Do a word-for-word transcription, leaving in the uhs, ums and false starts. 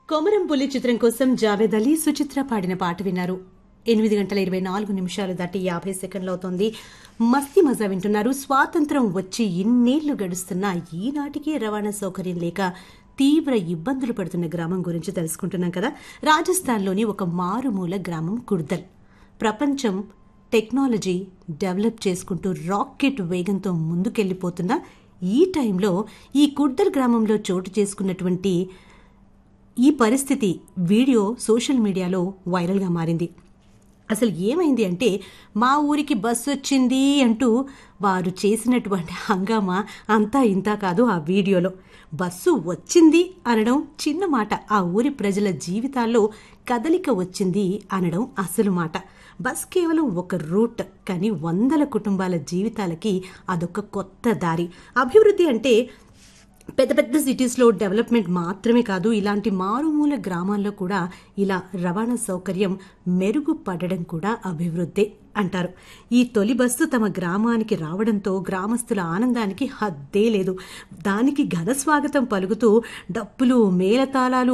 కొమరం పులి చిత్రం కోసం జావేద్ అలీ సుచిత్ర పాడిన పాట విన్నారు. ఎనిమిది గంటల ఇరవై నాలుగు నిమిషాలు దాటి యాభై సెకండ్లు అవుతోంది. మస్తి మజా వింటున్నారు. స్వాతంత్రం వచ్చి ఇన్నేళ్లు గడుస్తున్నా ఈనాటికి రవాణా సౌకర్యం లేక తీవ్ర ఇబ్బందులు పడుతున్న గ్రామం గురించి తెలుసుకుంటున్నాం కదా. రాజస్థాన్లోని ఒక మారుమూల గ్రామం కుర్దల్. ప్రపంచం టెక్నాలజీ డెవలప్ చేసుకుంటూ రాకెట్ వేగంతో ముందుకెళ్లిపోతున్న ఈ టైంలో ఈ కుర్దల్ గ్రామంలో చోటు చేసుకున్నటువంటి ఈ పరిస్థితి వీడియో సోషల్ మీడియాలో వైరల్గా మారింది. అసలు ఏమైంది అంటే, మా ఊరికి బస్సు వచ్చింది అంటూ వారు చేసినటువంటి హంగామా అంతా ఇంతా కాదు. ఆ వీడియోలో బస్సు వచ్చింది అనడం చిన్న మాట, ఆ ఊరి ప్రజల జీవితాల్లో కదలిక వచ్చింది అనడం అసలు మాట. బస్ కేవలం ఒక రూట్, కానీ వందల కుటుంబాల జీవితాలకి అదొక కొత్త దారి. అభివృద్ధి అంటే పెద్ద పెద్ద సిటీస్లో డెవలప్మెంట్ మాత్రమే కాదు, ఇలాంటి మారుమూల గ్రామాల్లో కూడా ఇలా రవాణా సౌకర్యం మెరుగుపడడం కూడా అభివృద్ధి అంటారు. ఈ తొలి బస్సు తమ గ్రామానికి రావడంతో గ్రామస్తుల ఆనందానికి హద్దే లేదు. దానికి ఘన స్వాగతం పలుకుతూ డప్పులు, మేళతాళాలు